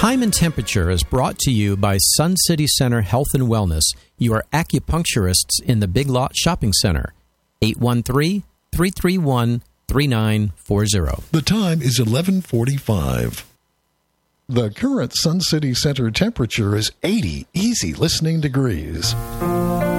Time and Temperature is brought to you by Sun City Center Health and Wellness, your acupuncturists in the Big Lot Shopping Center. 813-331-3940. The time is 11:45. The current Sun City Center temperature is 80 easy listening degrees.